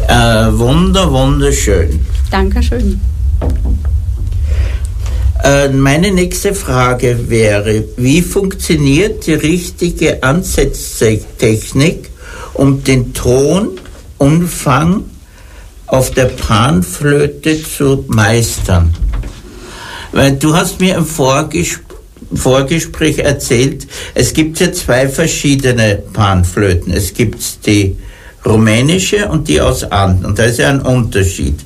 Wunderschön. Dankeschön. Meine nächste Frage wäre, wie funktioniert die richtige Ansetztechnik, um den Tonumfang auf der Panflöte zu meistern? Weil du hast mir im Vorgespräch erzählt, es gibt ja 2 verschiedene Panflöten. Es gibt die rumänische und die aus Anden. Und da ist ja ein Unterschied.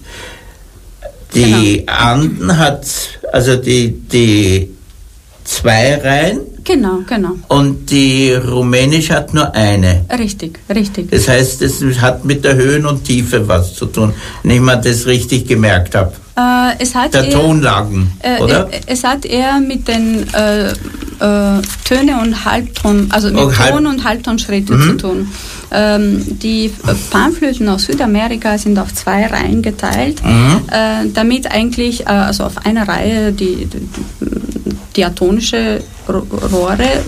Die Anden hat, also die 2 Reihen. Genau. Und die rumänische hat nur eine. Richtig. Das heißt, es hat mit der Höhen und Tiefe was zu tun, wenn ich mir das richtig gemerkt habe. Tonlagen, oder? Es hat eher mit den Töne und Halbton, also mit Ton- und Halbtonschritte zu tun. Die Panflöten aus Südamerika sind auf 2 Reihen geteilt, damit eigentlich, also auf einer Reihe die diatonische Rohre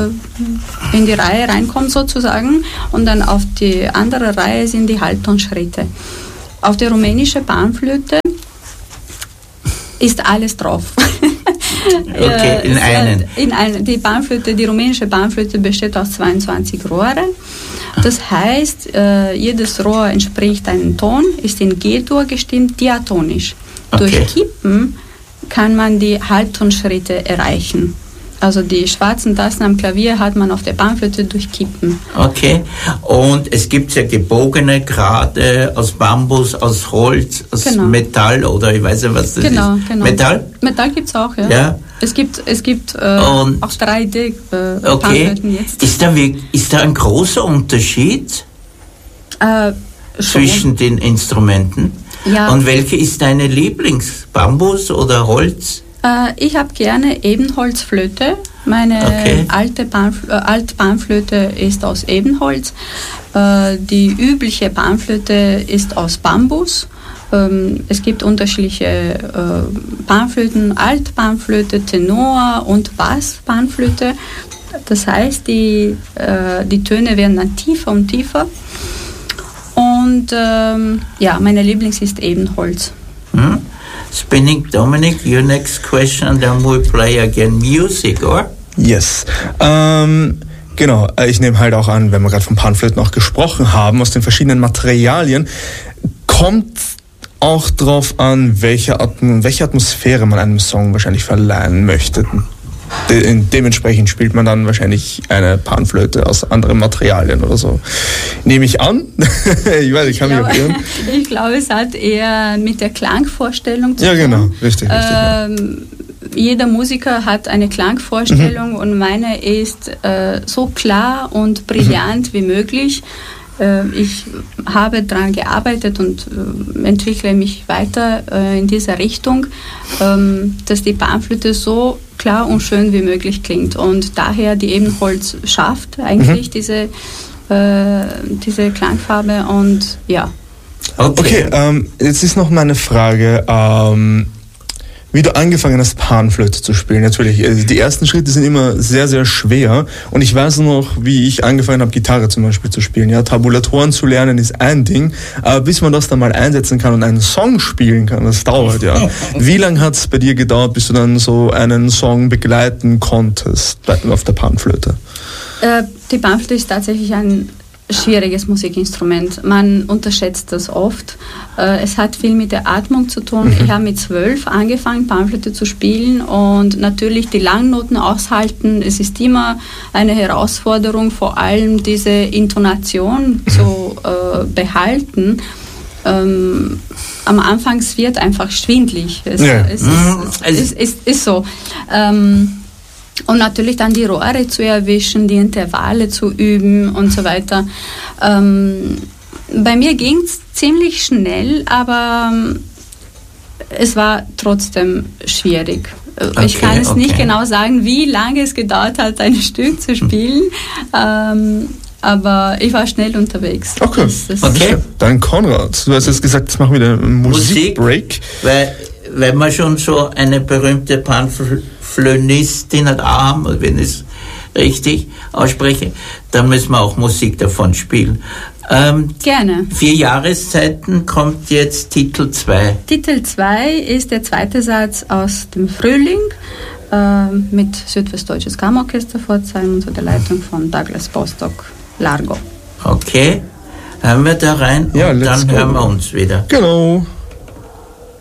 in die Reihe reinkommt sozusagen, und dann auf die andere Reihe sind die Halbtonschritte. Auf der rumänischen Panflöte ist alles drauf. Okay, in einen. Die rumänische Panflöte besteht aus 22 Rohre. Das heißt, jedes Rohr entspricht einem Ton, ist in G-Dur gestimmt, diatonisch. Okay. Durch Kippen kann man die Halbtonschritte erreichen. Also die schwarzen Tasten am Klavier hat man auf der Panflöte durch Kippen. Okay. Und es gibt ja gebogene, gerade aus Bambus, aus Holz, aus Metall, oder ich weiß nicht, was das ist. Genau. Metall? Metall gibt es auch, ja. Es gibt auch 3D Panflöten jetzt. Ist da ein großer Unterschied zwischen den Instrumenten? Ja. Und welche ist deine Lieblings? Bambus oder Holz? Ich habe gerne Ebenholzflöte. Meine alte Panflöte ist aus Ebenholz. Die übliche Panflöte ist aus Bambus. Es gibt unterschiedliche Panflöten, Altpanflöte, Tenor und Basspanflöte. Das heißt, die Töne werden dann tiefer und tiefer. Und meine Lieblings ist Ebenholz. Spinning, Dominic, your next question, and then we'll play again music, or? Yes. Genau, ich nehme halt auch an, wenn wir gerade von Panflöten auch gesprochen haben, aus den verschiedenen Materialien, kommt auch drauf an, welche Atmosphäre man einem Song wahrscheinlich verleihen möchte. Dementsprechend spielt man dann wahrscheinlich eine Panflöte aus anderen Materialien oder so. Nehme ich an. Ich weiß, ich kann mich auch irren. Ich glaube, es hat eher mit der Klangvorstellung zu tun. Ja, genau, richtig. Jeder Musiker hat eine Klangvorstellung und meine ist so klar und brillant wie möglich. Ich habe daran gearbeitet und entwickle mich weiter in dieser Richtung, dass die Panflöte so klar und schön wie möglich klingt. Und daher die Ebenholz schafft eigentlich diese Klangfarbe und ja. Okay, jetzt ist noch meine Frage, wie du angefangen hast, Panflöte zu spielen. Natürlich, die ersten Schritte sind immer sehr, sehr schwer. Und ich weiß noch, wie ich angefangen habe, Gitarre zum Beispiel zu spielen. Ja, Tabulatoren zu lernen ist ein Ding, aber bis man das dann mal einsetzen kann und einen Song spielen kann, das dauert ja. Wie lange hat es bei dir gedauert, bis du dann so einen Song begleiten konntest auf der Panflöte? Die Panflöte ist tatsächlich ein schwieriges Musikinstrument. Man unterschätzt das oft. Es hat viel mit der Atmung zu tun. Ich habe mit 12 angefangen, Panflöte zu spielen und natürlich die Langnoten aushalten. Es ist immer eine Herausforderung, vor allem diese Intonation zu behalten. Am Anfang wird einfach schwindlig. Es ist so. Und natürlich dann die Rohre zu erwischen, die Intervalle zu üben und so weiter. Bei mir ging es ziemlich schnell, aber es war trotzdem schwierig. Ich kann es nicht genau sagen, wie lange es gedauert hat, ein Stück zu spielen, aber ich war schnell unterwegs. Okay. Dann Konrad, du hast jetzt gesagt, jetzt machen wir einen Musikbreak. Weil wir schon so eine berühmte Panflötistin haben, wenn ich es richtig ausspreche, dann müssen wir auch Musik davon spielen. Gerne. 4 Jahreszeiten kommt jetzt Titel 2. Titel 2 ist der zweite Satz aus dem Frühling mit Südwestdeutsches Kammerorchester Pforzheim unter der Leitung von Douglas Bostock Largo. Okay, hören wir da rein und dann hören wir uns wieder. Genau.